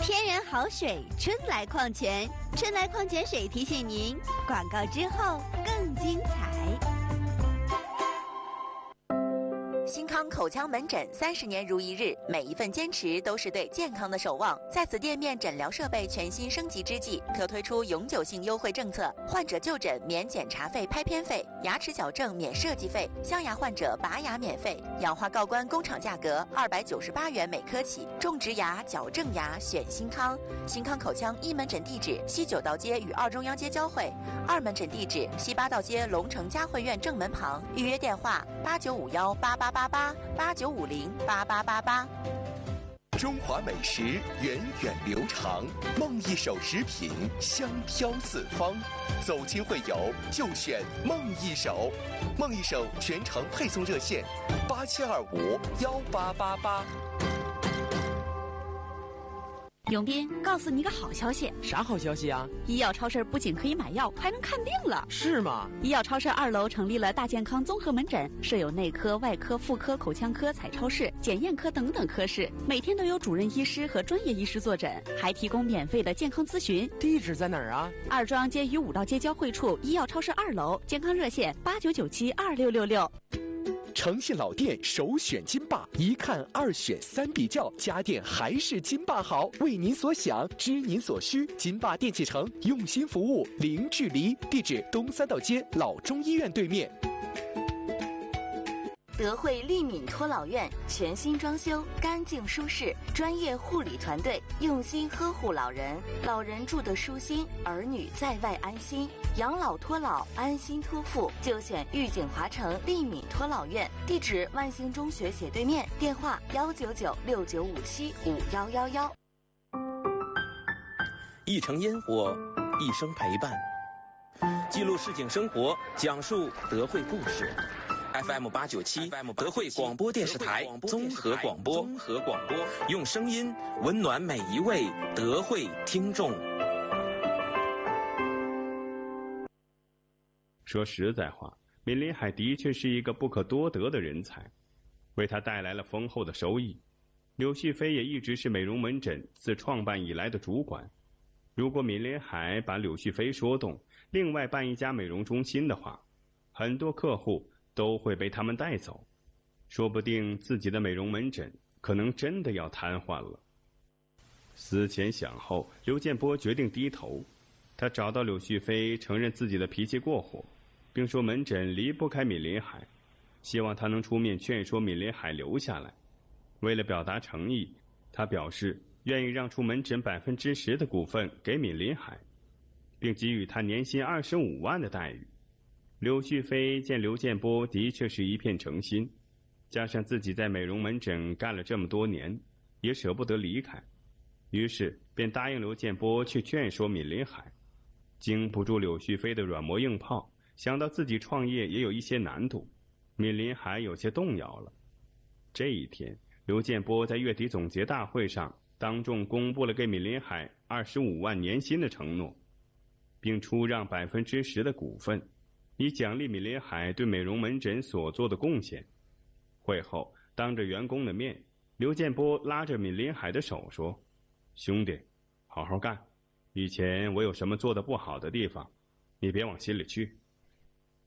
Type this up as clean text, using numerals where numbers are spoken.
天然好水，春来矿泉，春来矿泉水提醒您，广告之后更精彩。 新康口腔门诊30年如一日，每一份坚持都是对健康的守望。在此店面诊疗设备全新升级之际，特推出永久性优惠政策：患者就诊免检查费、拍片费，牙齿矫正免设计费，镶牙患者拔牙免费，氧化锆关工厂价格298元每颗起。种植牙、矫正牙选新康。新康口腔一门诊地址西九道街与二中央街交汇，2门诊地址西八道街龙城嘉汇苑正门旁。预约电话8951888889508888。 中华美食源远流长，梦一手食品香飘四方。走亲会友就选梦一手，梦一手全程配送热线87251888。 永斌，告诉你个好消息。 啥好消息啊？ 医药超市不仅可以买药，还能看病了。 是吗？ 医药超市2楼成立了大健康综合门诊，设有内科、外科、妇科、口腔科、彩超室、检验科等等科室，每天都有主任医师和专业医师坐诊，还提供免费的健康咨询。 地址在哪儿啊？ 二中央街与5道街交汇处，医药超市2楼，健康热线89972666。 诚信老店首选金霸，一看2选3比较，家电还是金霸好。为您所想，知您所需，金霸电器城用心服务，零距离。地址东3道街老中医院对面。 德惠利敏托老院全新装修，干净舒适，专业护理团队用心呵护老人，老人住得舒心，儿女在外安心。养老托老，安心托付，就选玉景华城利敏托老院。地址万兴中学斜对面，电话19969575111。 一城烟火，一生陪伴，记录市井生活，讲述德惠故事。FM897德惠广播电视台综合广播，用声音温暖每一位德惠听众。 说实在话，闵林海的确是一个不可多得的人才，为他带来了丰厚的收益。柳絮飞也一直是美容门诊自创办以来的主管。如果闵林海把柳絮飞说动，另外办一家美容中心的话，很多客户都会被他们带走，说不定自己的美容门诊可能真的要瘫痪了。思前想后，刘建波决定低头。他找到柳絮飞，承认自己的脾气过火，并说门诊离不开闵林海，希望他能出面劝说闵林海留下来。为了表达诚意，他表示愿意让出门诊10%的股份给闵林海，并给予他年薪25万的待遇。柳絮飞见刘建波的确是一片诚心，加上自己在美容门诊干了这么多年，也舍不得离开，于是便答应刘建波去劝说闵林海。经不住柳絮飞的软磨硬泡，想到自己创业也有一些难度，闵林海有些动摇了。这一天，刘建波在月底总结大会上当众公布了给闵林海25万年薪的承诺，并出让10%的股份，以奖励闵林海对美容门诊所做的贡献。会后，当着员工的面，刘建波拉着闵林海的手说：“兄弟，好好干，以前我有什么做得不好的地方，你别往心里去。